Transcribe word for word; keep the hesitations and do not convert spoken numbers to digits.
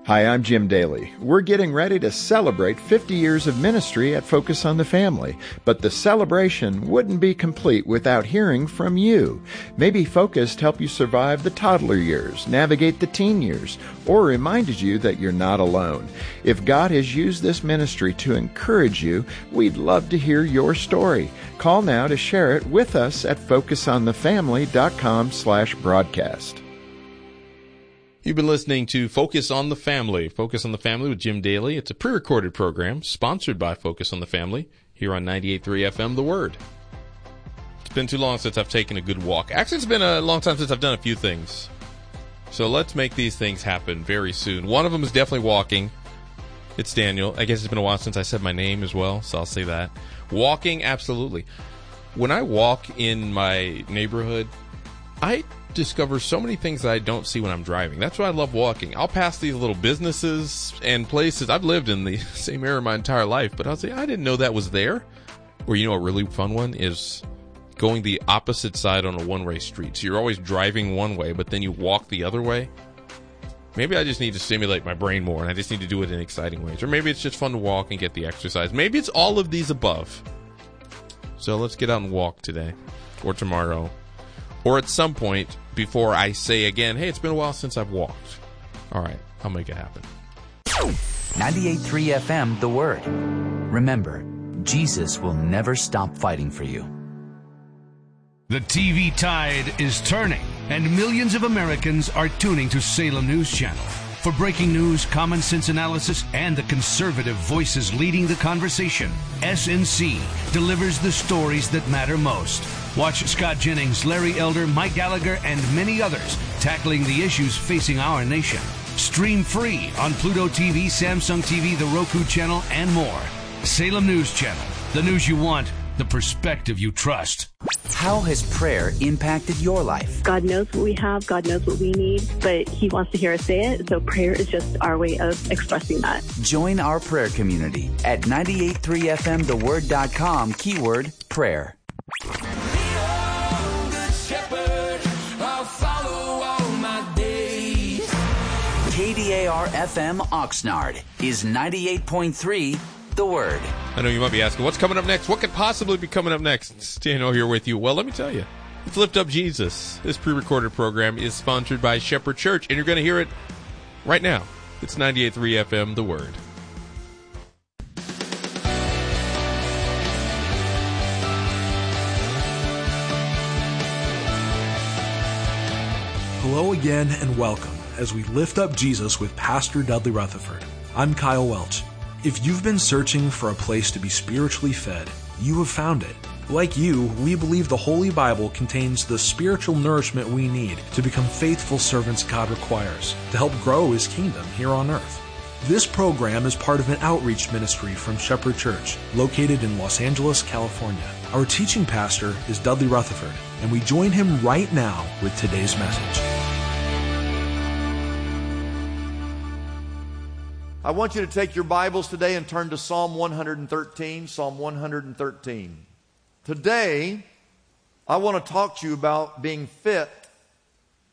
Hi, I'm Jim Daly. We're getting ready to celebrate fifty years of ministry at Focus on the Family, but the celebration wouldn't be complete without hearing from you. Maybe Focus helped you survive the toddler years, navigate the teen years, or reminded you that you're not alone. If God has used this ministry to encourage you, we'd love to hear your story. Call now to share it with us at focus on the family dot com slash broadcast. You've been listening to Focus on the Family. Focus on the Family with Jim Daly. It's a pre-recorded program sponsored by Focus on the Family here on ninety-eight point three F M, The Word. It's been too long since I've taken a good walk. Actually, it's been a long time since I've done a few things. So let's make these things happen very soon. One of them is definitely walking. It's Daniel. I guess it's been a while since I said my name as well, so I'll say that. Walking, absolutely. When I walk in my neighborhood, I discover so many things that I don't see when I'm driving. That's why I love walking. I'll pass these little businesses and places. I've lived in the same area my entire life, but I'll say, I didn't know that was there. Or, you know, a really fun one is going the opposite side on a one-way street. So you're always driving one way, but then you walk the other way. Maybe I just need to stimulate my brain more, and I just need to do it in exciting ways. Or maybe it's just fun to walk and get the exercise. Maybe it's all of these above. So let's get out and walk today, or tomorrow, or at some point before I say again, hey, it's been a while since I've walked. All right, I'll make it happen. ninety-eight point three F M, The Word. Remember, Jesus will never stop fighting for you. The T V tide is turning, and millions of Americans are tuning to Salem News Channel. For breaking news, common sense analysis, and the conservative voices leading the conversation, S N C delivers the stories that matter most. Watch Scott Jennings, Larry Elder, Mike Gallagher, and many others tackling the issues facing our nation. Stream free on Pluto T V, Samsung T V, the Roku channel, and more. Salem News Channel. The news you want, the perspective you trust. How has prayer impacted your life? God knows what we have. God knows what we need, but He wants to hear us say it. So prayer is just our way of expressing that. Join our prayer community at ninety-eight point three F M the word dot com, keyword prayer. K D A R F M Oxnard is ninety-eight point three The Word. I know you might be asking, what's coming up next? What could possibly be coming up next? It's Daniel here with you. Well, let me tell you. Let's lift up Jesus. This pre-recorded program is sponsored by Shepherd Church, and you're going to hear it right now. It's ninety-eight point three F M, The Word. Hello again and welcome as we lift up Jesus with Pastor Dudley Rutherford. I'm Kyle Welch. If you've been searching for a place to be spiritually fed, you have found it. Like you, we believe the Holy Bible contains the spiritual nourishment we need to become faithful servants God requires to help grow His kingdom here on earth. This program is part of an outreach ministry from Shepherd Church, located in Los Angeles, California. Our teaching pastor is Dudley Rutherford, and we join him right now with today's message. I want you to take your Bibles today and turn to Psalm one thirteen, Psalm one thirteen. Today, I want to talk to you about being fit